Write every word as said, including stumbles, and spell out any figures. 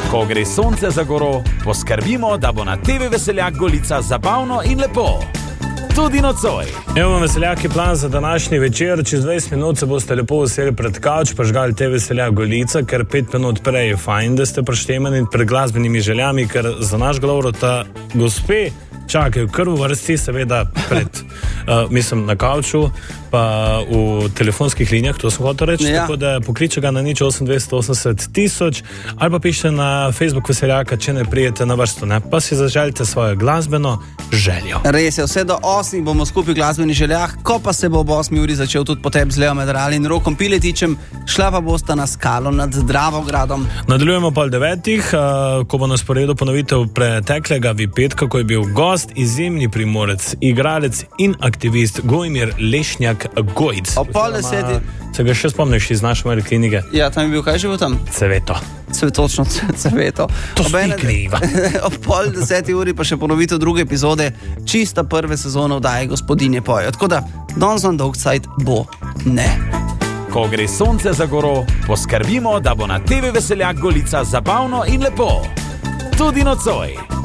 Ko gre sonce za goro, poskrbimo, da bo na te ve Veseljak Golica zabavno in lepo. Tudi nocoj. Evo Veseljak je plan za današnji večer. Čez dvajset minut se boste lepo useli pred kavč, pa žgali te Veseljak Golica, ker pet minut prej je fajn, da ste prištemeni pred glasbenimi željami, ker za naš govor ta gospe čakajo kar v vrsti, seveda pred, uh, mislim, na kavču, pa v telefonskih linijah, to sem hotel reči, ja. Tako da pokliče ga na nič osem dvesto osemdeset tisoč, ali pa pišite na Facebook Veseljaka, če ne prijete na vrsto, ne, pa si zaželite svojo glasbeno željo. Res je, vse do osmih bomo skupaj v glasbenih željah, ko pa se bo ob osmi uri začel tudi potem z Leo Medrali in Rokom Piletičem, šla pa bosta na skalo nad Dravogradom. Nadaljujemo pol devetih, uh, ko bo na sporedu ponovitev preteklega Vipetka, ko je bil gost, izjemni Primorec, igralec in aktivist Gojmir Lešnjak Gojc. O pol deseti. Se ga še spomniš iz naše male klinike? Ja, tam je bil, kaj že bo tam? Ceveto. Cvetočno, Ceveto. To si kriva. Ob pol deseti uri pa še ponovitev druge epizode čista prve sezone oddaje Gospodinje pojo. Tako da, danes on dolg cajt bo ne. Ko gre sonce za goro, poskrbimo, da bo na te ve Veseljak Golica zabavno in lepo. Tudi nocoj.